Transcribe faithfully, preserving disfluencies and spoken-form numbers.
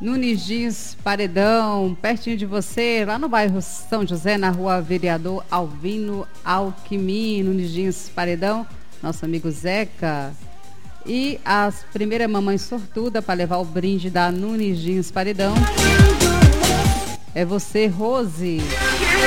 Nunes Jeans Paredão, pertinho de você, lá no bairro São José, na rua Vereador Alvino Alquimim, Nunes Jeans Paredão, nosso amigo Zeca. E a primeira mamãe sortuda para levar o brinde da Nunes Jeans Paredão é você, Rose.